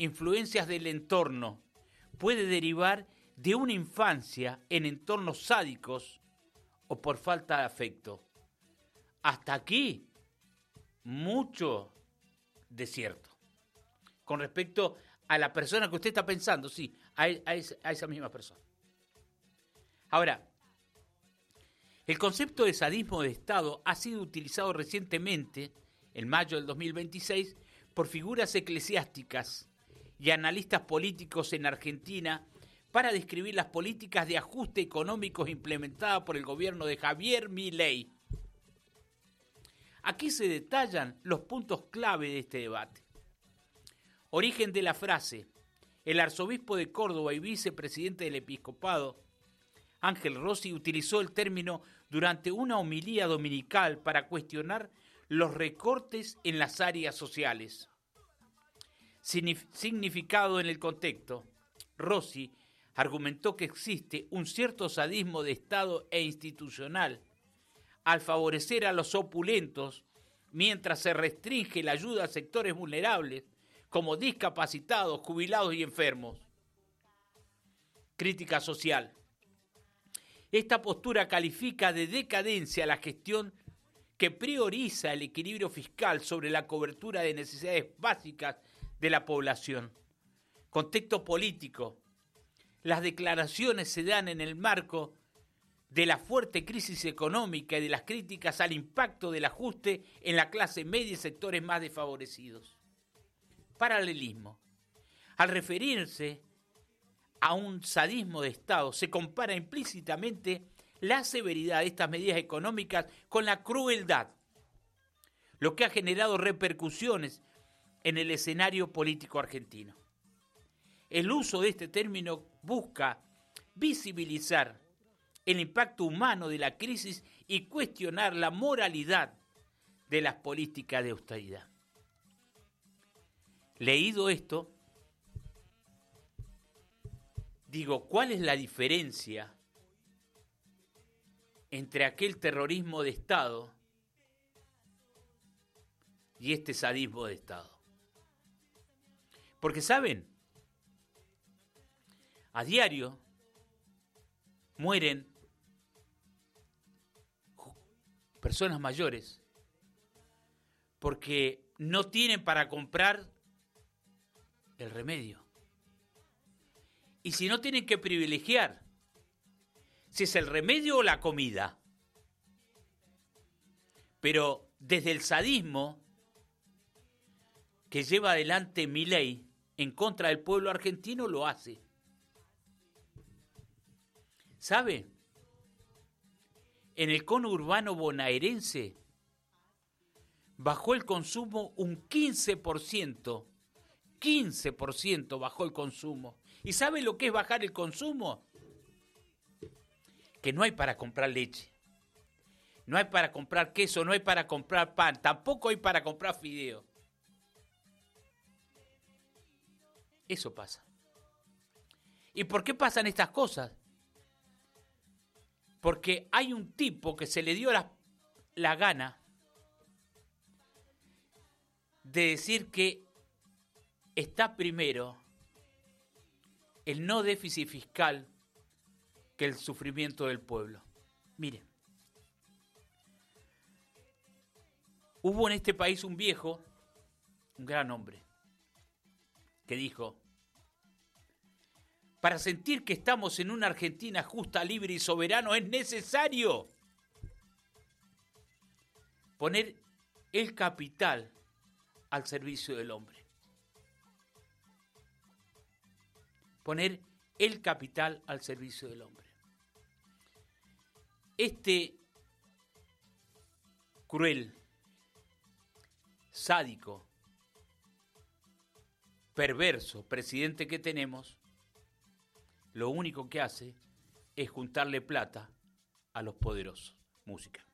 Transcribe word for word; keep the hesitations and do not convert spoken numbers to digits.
influencias del entorno, puede derivar de una infancia en entornos sádicos o por falta de afecto. Hasta aquí, mucho desierto. Con respecto a la persona que usted está pensando, sí, a, a, esa, a esa misma persona. Ahora, el concepto de sadismo de Estado ha sido utilizado recientemente, en mayo del dos mil veintiséis, por figuras eclesiásticas y analistas políticos en Argentina para describir las políticas de ajuste económicos implementadas por el gobierno de Javier Milei. Aquí se detallan los puntos clave de este debate. Origen de la frase. El arzobispo de Córdoba y vicepresidente del episcopado, Ángel Rossi, utilizó el término durante una homilía dominical para cuestionar los recortes en las áreas sociales. Significado en el contexto. Rossi argumentó que existe un cierto sadismo de Estado e institucional al favorecer a los opulentos mientras se restringe la ayuda a sectores vulnerables como discapacitados, jubilados y enfermos. Crítica social. Esta postura califica de decadencia la gestión que prioriza el equilibrio fiscal sobre la cobertura de necesidades básicas de la población. Contexto político. Las declaraciones se dan en el marco de la fuerte crisis económica y de las críticas al impacto del ajuste en la clase media y sectores más desfavorecidos. Paralelismo. Al referirse a un sadismo de Estado, se compara implícitamente la severidad de estas medidas económicas con la crueldad, lo que ha generado repercusiones en el escenario político argentino. El uso de este término busca visibilizar el impacto humano de la crisis y cuestionar la moralidad de las políticas de austeridad. Leído esto, digo, ¿cuál es la diferencia entre aquel terrorismo de Estado y este sadismo de Estado? Porque, ¿saben? A diario mueren personas mayores porque no tienen para comprar el remedio. Y si no, tienen que privilegiar si es el remedio o la comida. Pero desde el sadismo que lleva adelante Milei en contra del pueblo argentino lo hace. ¿Sabe? En el conurbano bonaerense bajó el consumo un quince por ciento. quince por ciento bajó el consumo. ¿Y sabe lo que es bajar el consumo? Que no hay para comprar leche, no hay para comprar queso, no hay para comprar pan, tampoco hay para comprar fideo. Eso pasa. ¿Y por qué pasan estas cosas? Porque hay un tipo que se le dio la, la gana de decir que está primero el no déficit fiscal que el sufrimiento del pueblo. Miren, hubo en este país un viejo, un gran hombre, que dijo: para sentir que estamos en una Argentina justa, libre y soberana es necesario poner el capital al servicio del hombre. Poner el capital al servicio del hombre. Este cruel, sádico, perverso presidente que tenemos, lo único que hace es juntarle plata a los poderosos. Música.